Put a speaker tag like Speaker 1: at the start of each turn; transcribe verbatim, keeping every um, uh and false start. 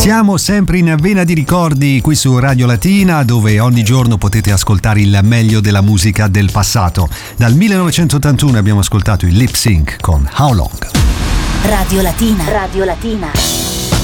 Speaker 1: Siamo sempre in vena di ricordi qui su Radio Latina, dove ogni giorno potete ascoltare il meglio della musica del passato. Dal millenovecentottantuno abbiamo ascoltato il Lip Sync con How Long.
Speaker 2: Radio Latina. Radio Latina.